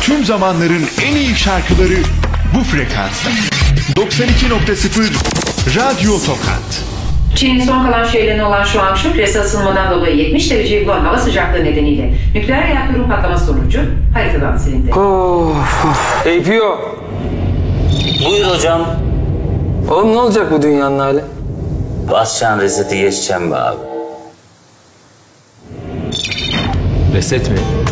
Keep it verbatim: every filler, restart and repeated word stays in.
Tüm zamanların en iyi şarkıları bu frekansta. doksan iki nokta sıfır Radyo Tokat. Çin'in son kalan şeylerine olan şu an şu küresel ısınmadan dolayı yetmiş dereceyi bulan hava sıcaklığı nedeniyle nükleer reaktörün patlaması sonucu haritadan silindi. Of of. A P O. Buyur hocam. Oğlum ne olacak bu dünyanın hali? Basacaksın reseti geçeceğim be abi. Reset mi?